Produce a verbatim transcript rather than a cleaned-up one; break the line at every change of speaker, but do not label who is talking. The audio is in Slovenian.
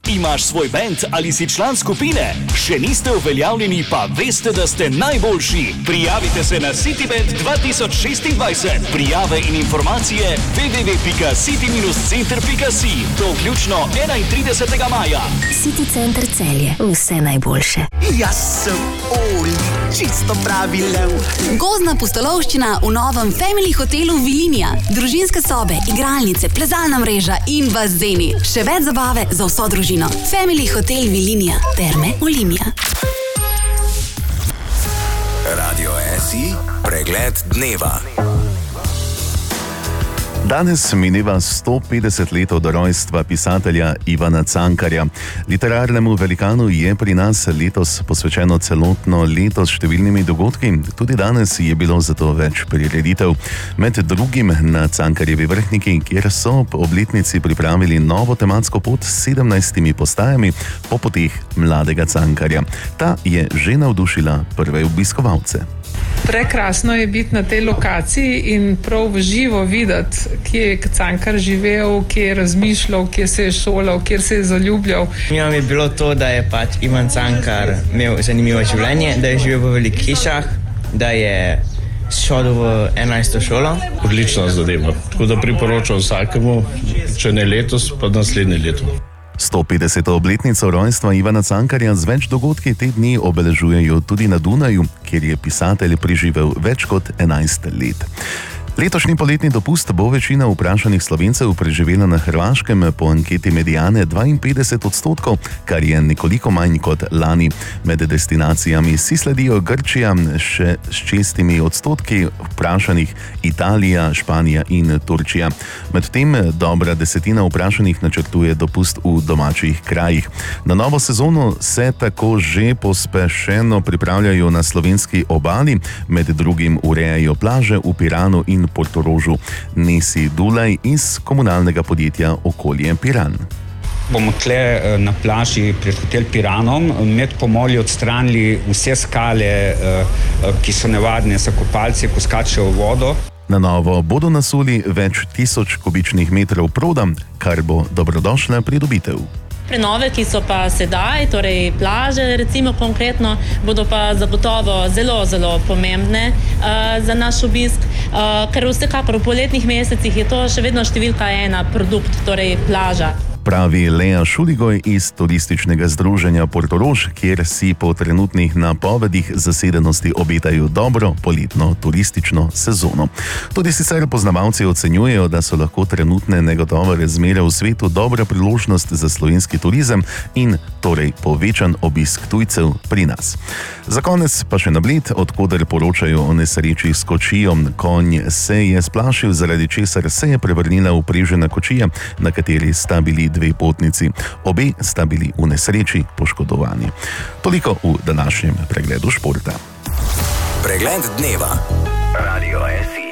Imaš svoj band ali si član skupine? Še niste uveljavljeni, pa veste, da ste najboljši. Prijavite se na Cityband dva tisoč šestindvajset. Prijave in informacije w w w pika city center pika si. To vključno enaintridesetega maja.
City Center Celje. Vse najboljše.
Jaz sem Oli, čisto pravi lev.
Gozdna pustolovščina v novem Family hotelu Vilinija. Družinske sobe, igralnice, plezalna mreža in bazeni. Še več zabave za vso družino. Family hotel Vilinija. Terme Olimia.
Radio S I, pregled dneva.
Danes mineva sto petdeset let od rojstva pisatelja Ivana Cankarja. Literarnemu velikanu je pri nas letos posvečeno celotno leto s številnimi dogodki. Tudi danes je bilo zato več prireditev. Med drugim na Cankarjevi Vrhniki, kjer so ob obletnici pripravili novo tematsko pot s sedemnajstimi postajami po poteh mladega Cankarja. Ta je že navdušila prve obiskovalce.
Prekrasno je biti na tej lokaciji in prav v živo videti, kje je Cankar živel, kje je razmišljal, kje se je šolal, kje se je zaljubljal.
Njom je bilo to, da je pač Ivan Cankar imel zanimivo življenje, da je živel v velikih hišah, da je šel v enajsto šolo.
Odlična zadeva. Tako da priporočam vsakemu, če ne letos, pa naslednje leto.
sto petdeseto obletnico rojstva Ivana Cankarja z več dogodki te dni obeležujejo tudi na Dunaju, kjer je pisatelj preživel več kot enajst let. Letošnji poletni dopust bo večina vprašanih Slovencev preživela na Hrvaškem, po anketi Mediane dvainpetdeset odstotkov, kar je nekoliko manj kot lani. Med destinacijami si sledijo Grčija še s šestimi odstotki vprašanih, Italija, Španija in Turčija. Medtem dobra desetina vprašanih načrtuje dopust v domačih krajih. Na novo sezono se tako že pospešeno pripravljajo na slovenski obali, med drugim urejajo plaže v Piranu in Portorožu. Nesi Dulaj iz komunalnega podjetja Okolje Piran.
Bomo tle na plaži pred hotel Piranom med pomolji odstranili vse skale, ki so nevarne za kopalce, ko skačejo v vodo.
Na novo bodo nasuli več tisoč kubičnih metrov proda, kar bo dobrodošla pridobitev.
Prenove, ki so pa sedaj, torej plaže recimo konkretno, bodo pa zagotovo zelo, zelo pomembne uh, za naš obisk, uh, ker vsekakor v poletnih mesecih je to še vedno številka ena produkt, torej plaža.
Pravi Lea Šuligoj iz turističnega združenja Portorož, kjer si po trenutnih napovedih zasedenosti obetajo dobro poletno turistično sezono. Tudi sicer poznavalci ocenjujejo, da so lahko trenutne negotove razmere v svetu dobra priložnost za slovenski turizem in torej povečan obisk tujcev pri nas. Za konec pa še na Bled, odkoder poročajo o nesreči s kočijo. Konj se je splašil, zaradi česar se je prevrnila uprežena kočija, na kateri sta bili dve potnici. Obe sta bili v nesreči poškodovani. Toliko v današnjem pregledu športa.
Pregled dneva. Radio S I.